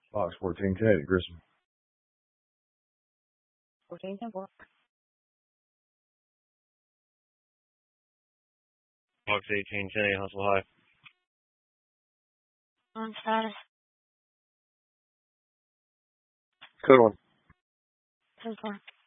Fox 1410, Grissom. 1410-4. Fox 1810, Hustle High. On status. Code 1. 10-4.